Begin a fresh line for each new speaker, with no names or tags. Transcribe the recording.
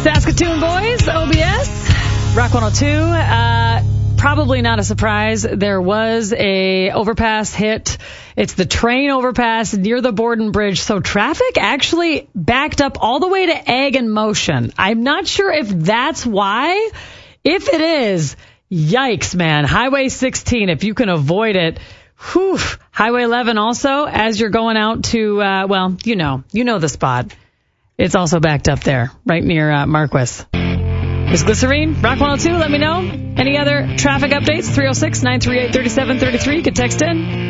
Saskatoon boys, OBS, Rock 102. Probably not a surprise. There was a overpass hit. It's the train overpass near the Borden Bridge. So traffic actually backed up all the way to Egg in Motion. I'm not sure if that's why. If it is, yikes, man. Highway 16, if you can avoid it. Whew. Highway 11 also, as you're going out to, well, you know the spot. It's also backed up there, right near Marquis. Miss Glycerine, Rock 102, let me know. Any other traffic updates? 306-938-3733. You can text in.